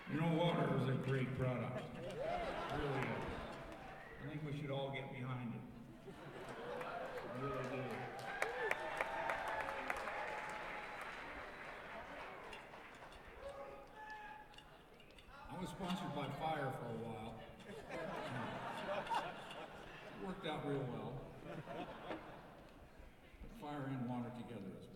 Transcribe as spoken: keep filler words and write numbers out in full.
You know, water is a great product. It really is. I think we should all get behind it. I really do. I was sponsored by Fire for a while. It worked out real well. Fire and water together is